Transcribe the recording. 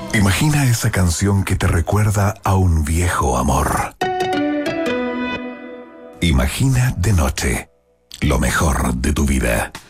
Imagina esa canción que te recuerda a un viejo amor. Imagina de noche lo mejor de tu vida.